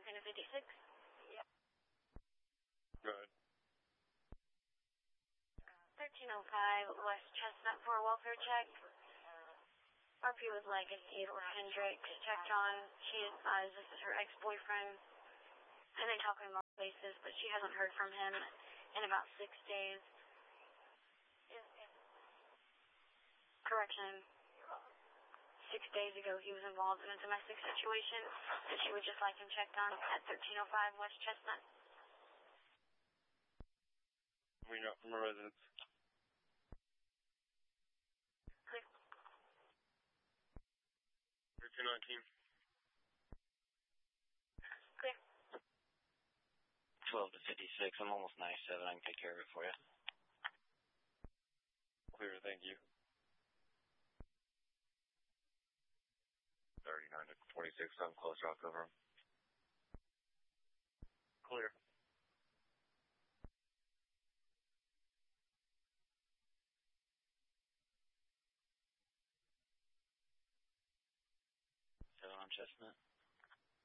Panda 56. Yep. Go ahead. 1305 West Chestnut for a welfare check. RP with Legacy or Hendricks checked on. She advised this is her ex-boyfriend. And they talk on a basis, but she hasn't heard from him in about 6 days. Correction. 6 days ago he was involved in a domestic situation, and she would just like him checked on at 1305 West Chestnut. We got from a residence. Clear. 1319. Clear. 12 to 56. I'm almost 97. I can take care of it for you. Clear, thank you. 39 to 26. I'm close. I'll cover him. Clear. On Chestnut.